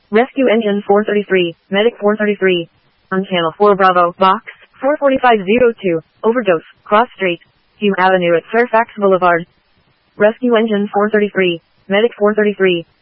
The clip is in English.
Rescue Engine 433, Medic 433. On Channel 4 Bravo, Box 44502, Overdose, Cross Street, Hume Avenue at Fairfax Boulevard. Rescue Engine 433, Medic 433.